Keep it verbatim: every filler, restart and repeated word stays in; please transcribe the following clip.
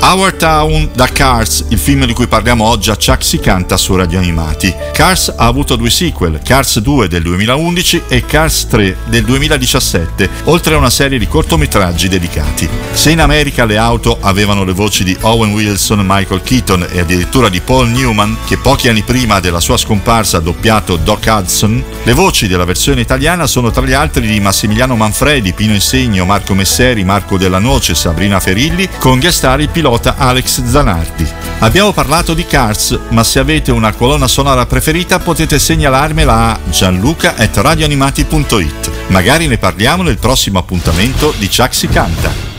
Our Town da Cars, il film di cui parliamo oggi a Chuck si canta su Radio Animati. Cars ha avuto due sequel, Cars due del duemilaundici e Cars tre del duemiladiciassette, oltre a una serie di cortometraggi dedicati. Se in America le auto avevano le voci di Owen Wilson, Michael Keaton e addirittura di Paul Newman, che pochi anni prima della sua scomparsa ha doppiato Doc Hudson, le voci della versione italiana sono tra gli altri di Massimiliano Manfredi, Pino Insegno, Marco Messeri, Marco Della Noce, Sabrina Ferilli, con guest star il pilota Alex Zanardi. Abbiamo parlato di Cars, ma se avete una colonna sonora preferita potete segnalarmela a gianluca at radioanimati punto it. Magari ne parliamo nel prossimo appuntamento di Chuck si canta.